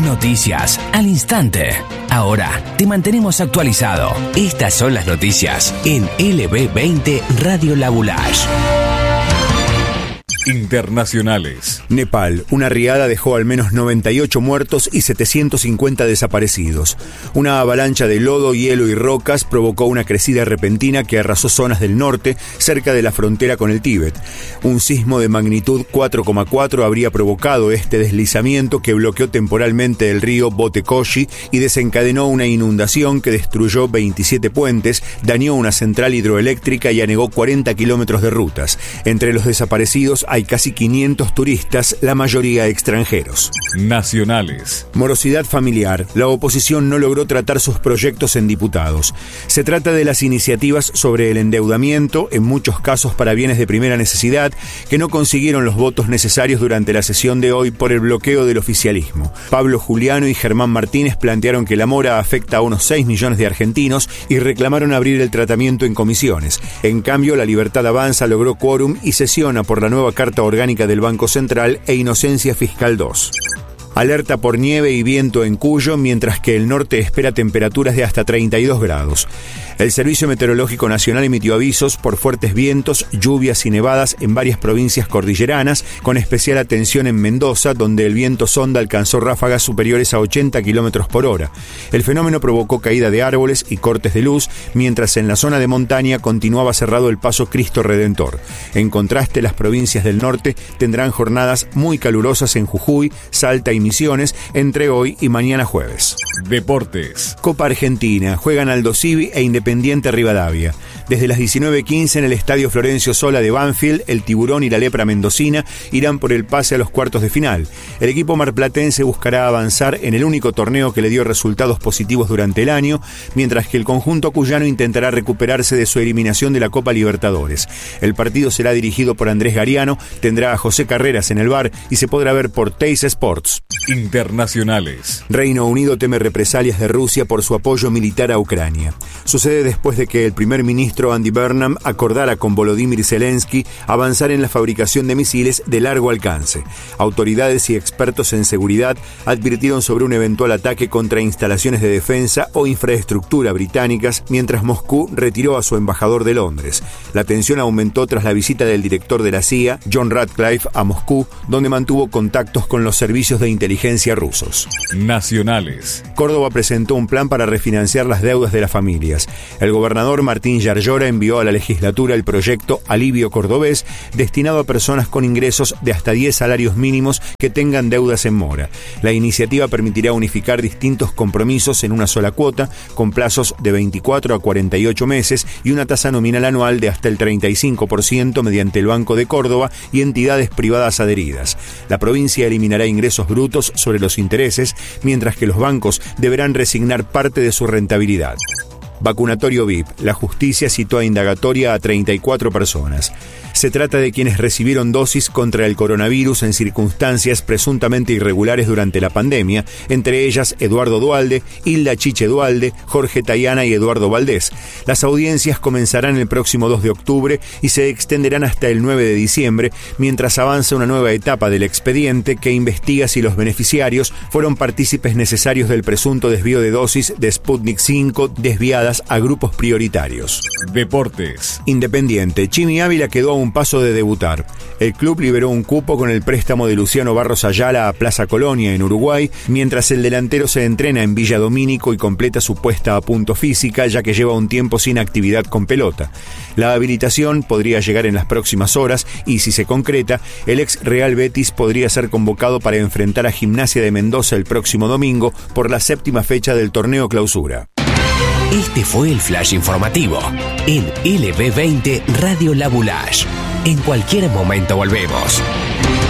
Noticias al instante. Ahora te mantenemos actualizado. Estas son las noticias en LB20 Radio Labulash. Internacionales. Nepal. Una riada dejó al menos 98 muertos y 750 desaparecidos. Una avalancha de lodo, hielo y rocas provocó una crecida repentina que arrasó zonas del norte, cerca de la frontera con el Tíbet. Un sismo de magnitud 4,4 habría provocado este deslizamiento que bloqueó temporalmente el río Botekoshi y desencadenó una inundación que destruyó 27 puentes, dañó una central hidroeléctrica y anegó 40 kilómetros de rutas. Entre los desaparecidos hay casi 500 turistas, la mayoría extranjeros. Nacionales. Morosidad familiar. La oposición no logró tratar sus proyectos en diputados. Se trata de las iniciativas sobre el endeudamiento, en muchos casos para bienes de primera necesidad, que no consiguieron los votos necesarios durante la sesión de hoy por el bloqueo del oficialismo. Pablo Juliano y Germán Martínez plantearon que la mora afecta a unos 6 millones de argentinos y reclamaron abrir el tratamiento en comisiones. En cambio, La Libertad Avanza logró quórum y sesiona por la nueva Carta Orgánica del Banco Central e Inocencia Fiscal 2. Alerta por nieve y viento en Cuyo, mientras que el norte espera temperaturas de hasta 32 grados. El Servicio Meteorológico Nacional emitió avisos por fuertes vientos, lluvias y nevadas en varias provincias cordilleranas, con especial atención en Mendoza, donde el viento sonda alcanzó ráfagas superiores a 80 kilómetros por hora. El fenómeno provocó caída de árboles y cortes de luz, mientras en la zona de montaña continuaba cerrado el paso Cristo Redentor. En contraste, las provincias del norte tendrán jornadas muy calurosas en Jujuy, Salta y Misiones entre hoy y mañana jueves. Deportes. Copa Argentina. Juegan Aldo Civi e Independiente Rivadavia. Desde las 19:15 en el Estadio Florencio Sola de Banfield, el Tiburón y la Lepra Mendocina irán por el pase a los cuartos de final. El equipo marplatense buscará avanzar en el único torneo que le dio resultados positivos durante el año, mientras que el conjunto cuyano intentará recuperarse de su eliminación de la Copa Libertadores. El partido será dirigido por Andrés Gariano, tendrá a José Carreras en el VAR y se podrá ver por Teis Sports. Internacionales. Reino Unido teme represalias de Rusia por su apoyo militar a Ucrania. Sucede después de que el primer ministro Andy Burnham acordara con Volodymyr Zelensky avanzar en la fabricación de misiles de largo alcance. Autoridades y expertos en seguridad advirtieron sobre un eventual ataque contra instalaciones de defensa o infraestructura británicas, mientras Moscú retiró a su embajador de Londres. La tensión aumentó tras la visita del director de la CIA, John Ratcliffe, a Moscú, donde mantuvo contactos con los servicios de inteligencia rusos. Nacionales. Córdoba presentó un plan para refinanciar las deudas de las familias. El gobernador Martín Yarlora envió a la legislatura el proyecto Alivio Cordobés, destinado a personas con ingresos de hasta 10 salarios mínimos que tengan deudas en mora. La iniciativa permitirá unificar distintos compromisos en una sola cuota, con plazos de 24 a 48 meses y una tasa nominal anual de hasta el 35% mediante el Banco de Córdoba y entidades privadas adheridas. La provincia eliminará ingresos brutos sobre los intereses, mientras que los bancos deberán resignar parte de su rentabilidad. Vacunatorio VIP. La justicia citó a indagatoria a 34 personas. Se trata de quienes recibieron dosis contra el coronavirus en circunstancias presuntamente irregulares durante la pandemia, entre ellas Eduardo Duhalde, Hilda Chiche Duhalde, Jorge Tayana y Eduardo Valdés. Las audiencias comenzarán el próximo 2 de octubre y se extenderán hasta el 9 de diciembre, mientras avanza una nueva etapa del expediente que investiga si los beneficiarios fueron partícipes necesarios del presunto desvío de dosis de Sputnik 5 desviadas a grupos prioritarios. Deportes. Independiente. Chimi Ávila quedó a un paso de debutar. El club liberó un cupo con el préstamo de Luciano Barros Ayala a Plaza Colonia en Uruguay, mientras el delantero se entrena en Villa Domínico y completa su puesta a punto física, ya que lleva un tiempo sin actividad con pelota. La habilitación podría llegar en las próximas horas y, si se concreta, el ex Real Betis podría ser convocado para enfrentar a Gimnasia de Mendoza el próximo domingo por la 7ª fecha del torneo Clausura. Este fue el flash informativo en LB20 Radio Labulash. En cualquier momento volvemos.